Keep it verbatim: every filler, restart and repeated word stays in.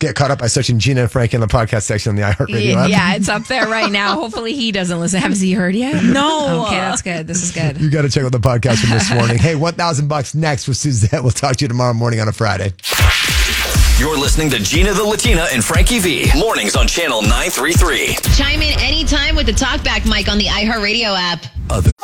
get caught up by searching Gina and Frankie in the podcast section on the iHeartRadio app. Yeah, it's up there right now. Hopefully he doesn't listen. Has he heard yet? No. Okay, that's good. This is good. You got to check out the podcast from this morning. Hey, one thousand bucks next with Suzette. We'll talk to you tomorrow morning on a Friday. You're listening to Gina the Latina and Frankie V. Mornings on Channel nine thirty-three. Chime in anytime with the talkback mic on the iHeartRadio app.